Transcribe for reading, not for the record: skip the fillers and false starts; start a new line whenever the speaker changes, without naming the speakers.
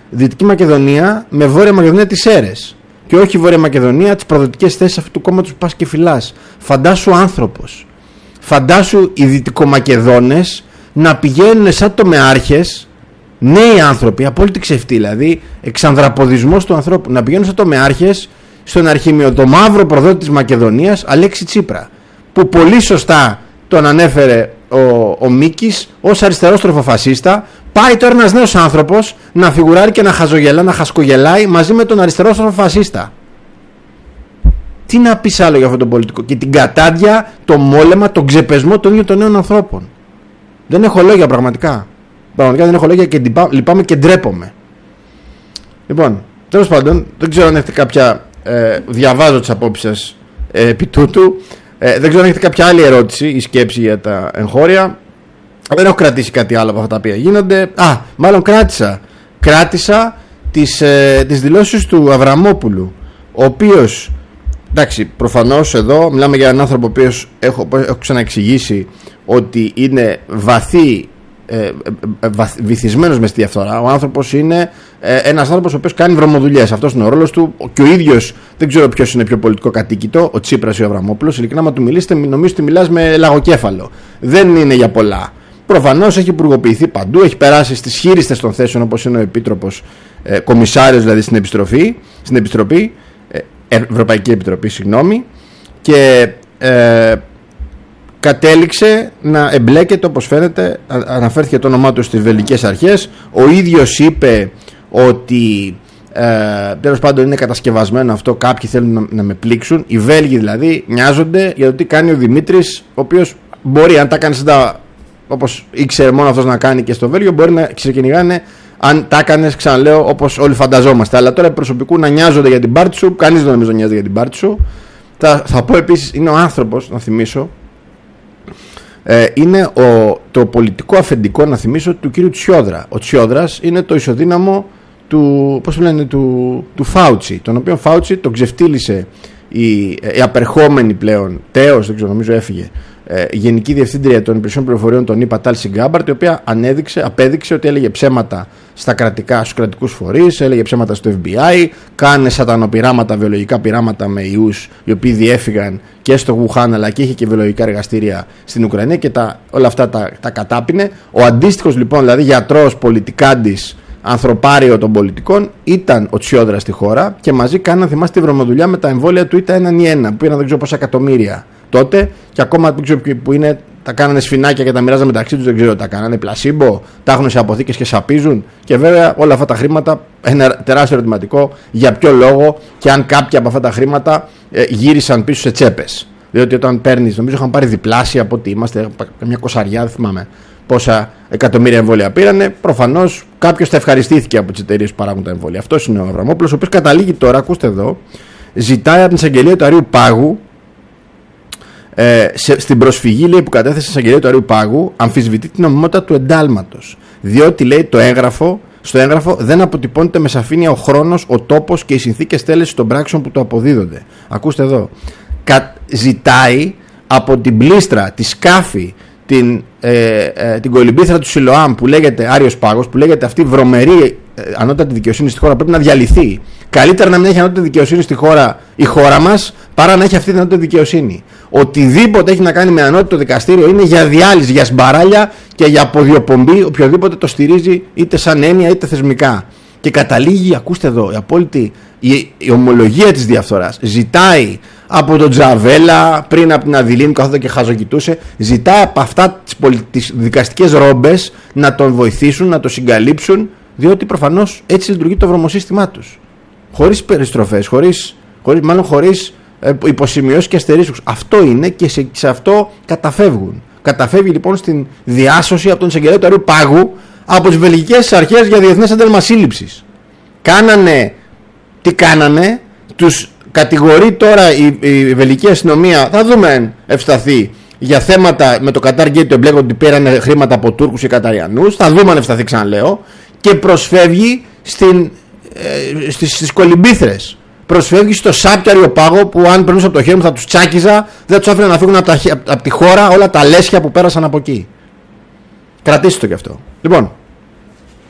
Δυτική Μακεδονία με Βόρεια Μακεδονία τις αίρες. Και όχι Βόρεια Μακεδονία τις προδοτικές θέσεις αυτού του κόμματος που πας και φυλάς. Φαντάσου άνθρωπος. Φαντάσου οι Δυτικομακεδόνες να πηγαίνουν σαν τομεάρχες, νέοι άνθρωποι, απόλυτη ξεφτή δηλαδή, εξανδραποδισμός του ανθρώπου, να πηγαίνουν σαν τομεάρχες στον αρχήμιο, το μαύρο προδότη της Μακεδονίας, Αλέξη Τσίπρα, που πολύ σωστά τον ανέφερε ο Μίκης ως αριστερός τροφοφασίστα. Πάει τώρα ένας νέος άνθρωπος να φιγουράρει και να χαζογελά, να χασκογελάει μαζί με τον αριστερό τροφοφασίστα. Τι να πεις άλλο για αυτόν τον πολιτικό? Και την κατάδια, το μόλεμα, τον ξεπεσμό των ίδιων των νέων ανθρώπων. Δεν έχω λόγια πραγματικά. Πραγματικά δεν έχω λόγια και λυπάμαι και ντρέπομαι. Λοιπόν, τέλος πάντων, δεν ξέρω αν έχετε κάποια. Διαβάζω τις απόψεις σας επί τούτου. Δεν ξέρω αν έχετε κάποια άλλη ερώτηση ή σκέψη για τα εγχώρια. Δεν έχω κρατήσει κάτι άλλο από αυτά τα οποία γίνονται. Μάλλον κράτησα τις δηλώσεις του Αβραμόπουλου, ο οποίος, εντάξει, προφανώς εδώ μιλάμε για έναν άνθρωπο ο οποίος έχω ξαναεξηγήσει ότι είναι βυθισμένος μες στη διαφθορά. Ο άνθρωπος είναι ένας άνθρωπος ο οποίος κάνει βρωμοδουλειές. Αυτός είναι ο ρόλος του. Και ο ίδιος, δεν ξέρω ποιος είναι πιο πολιτικό κατοίκητο, ο Τσίπρας ή ο Αβραμόπουλος. Ειλικρινά, άμα του μιλήσετε, νομίζω ότι μιλάς με λαγοκέφαλο. Δεν είναι για πολλά. Προφανώς έχει υπουργοποιηθεί παντού, έχει περάσει στις χείριστες των θέσεων, όπως είναι ο Επίτροπος, κομισάριος δηλαδή στην Επιτροπή, Ευρωπαϊκή Επιτροπή, συγγνώμη, και κατέληξε να εμπλέκεται, όπως φαίνεται, αναφέρθηκε το όνομά του στις βελγικές αρχές. Ο ίδιος είπε ότι τέλος πάντων είναι κατασκευασμένο αυτό, κάποιοι θέλουν να με πλήξουν. Οι Βέλγοι δηλαδή νοιάζονται για το τι κάνει ο Δημήτρης, ο οποίος μπορεί, αν τα κάνει όπως ήξερε μόνο αυτός να κάνει και στο Βέλγιο, μπορεί να ξεκυνηγάνε αν τα έκανες, ξαναλέω, όπως όλοι φανταζόμαστε. Αλλά τώρα προσωπικού να νοιάζονται για την πάρτι σου, κανείς δεν νομίζω νοιάζεται για την πάρτι σου. Θα πω επίσης, είναι ο άνθρωπος, να θυμίσω, είναι το πολιτικό αφεντικό, να θυμίσω, του κύριου Τσιόδρα. Ο Τσιόδρας είναι το ισοδύναμο του Φάουτσι, τον οποίο Φάουτσι τον ξεφτύλισε η απερχόμενη πλέον τέος, δεν ξέρω, νομίζω έφυγε, Γενική Διευθύντρια των Υπηρεσιών Πληροφοριών των ΗΠΑ, Τάλση Γκάμπαρτ, η οποία απέδειξε ότι έλεγε ψέματα στους κρατικούς φορείς, έλεγε ψέματα στο FBI, κάνε σατανοπειράματα, βιολογικά πειράματα με ιούς, οι οποίοι διέφυγαν και στο Γουχάν, αλλά και είχε και βιολογικά εργαστήρια στην Ουκρανία, και όλα αυτά τα κατάπινε. Ο αντίστοιχος λοιπόν, δηλαδή γιατρός, πολιτικάντης, ανθρωπάριο των πολιτικών, ήταν ο Τσιόδρας στη χώρα, και μαζί κάναν, θυμάστε, τη βρωμοδουλειά με τα εμβόλια του ΙΤΑ 1-1, που πήραν δεν ξέρω πόσα εκατομμύρια τότε, και ακόμα δεν ξέρω που είναι, τα κάνανε σφινάκια και τα μοιράζαν μεταξύ τους, δεν ξέρω, τα κάνανε πλασίμπο, τα έχουν σε αποθήκες και σαπίζουν. Και βέβαια όλα αυτά τα χρήματα, ένα τεράστιο ερωτηματικό, για ποιο λόγο και αν κάποια από αυτά τα χρήματα γύρισαν πίσω σε τσέπες. Διότι όταν παίρνεις, νομίζω είχαν πάρει διπλάσια από ότι είμαστε, μια κοσαριά, δεν θυμάμαι πόσα εκατομμύρια εμβόλια πήρανε. Προφανώς κάποιος θα ευχαριστήθηκε από τις εταιρείες που παράγουν τα εμβόλια. Αυτός είναι ο Αβραμόπουλος, ο οποίος καταλήγει τώρα, ακούστε εδώ, ζητάει από την εισαγγελία του Αρείου Πάγου, στην προσφυγή, λέει, που κατέθεσε στην εισαγγελία του Αρείου Πάγου, αμφισβητεί την νομιμότητα του εντάλματος. Διότι, λέει, στο έγγραφο δεν αποτυπώνεται με σαφήνεια ο χρόνος, ο τόπος και οι συνθήκες τέλεσης των πράξεων που το αποδίδονται. Ακούστε εδώ. Ζητάει από την πλήστρα, τη σκάφη, την κολυμπήθρα του Σιλοάμ, που λέγεται Άριος Πάγος, που λέγεται αυτή βρωμερή ανώτατη δικαιοσύνη στη χώρα, πρέπει να διαλυθεί. Καλύτερα να μην έχει ανώτατη δικαιοσύνη στη χώρα η χώρα μας, παρά να έχει αυτή την ανώτατη δικαιοσύνη. Οτιδήποτε έχει να κάνει με ανώτατο δικαστήριο είναι για διάλυση, για σπαράλια και για αποδιοπομπή, οποιοδήποτε το στηρίζει, είτε σαν έννοια είτε θεσμικά. Και καταλήγει, ακούστε εδώ, η απόλυτη η ομολογία της διαφθοράς. Ζητάει από τον Τζαβέλα, πριν από την Αδηλίνη που καθόταν και χαζοκοιτούσε, ζητάει από αυτά τις δικαστικές ρόμπες να τον βοηθήσουν, να το συγκαλύψουν, διότι προφανώς έτσι λειτουργεί το βρωμοσύστημά τους. Χωρίς περιστροφές, χωρίς υποσημειώσεις και αστερίσκους. Αυτό είναι, και σε αυτό καταφεύγουν. Καταφεύγει λοιπόν στην διάσωση από τον εισαγγελέα του Αρείου Πάγου από τις βελγικές αρχές για διεθνές ένταλμα σύλληψης. Τι κάνανε, τους κατηγορεί τώρα η βελγική αστυνομία, θα δούμε αν ευσταθεί, για θέματα με το Qatar Gate, το εμπλέκονται ότι πήραν χρήματα από Τούρκους ή Καταριανούς, θα δούμε αν ευσταθεί, ξαναλέω, και προσφεύγει στις κολυμπήθρες. Προσφεύγει στο Σάπταριο Πάγο, που αν περνούσε από το χέρι μου θα τους τσάκιζα, δεν τους άφηνα να φύγουν από τη χώρα όλα τα λέσχια που πέρασαν από εκεί. Κρατήστε το κι αυτό. Λοιπόν,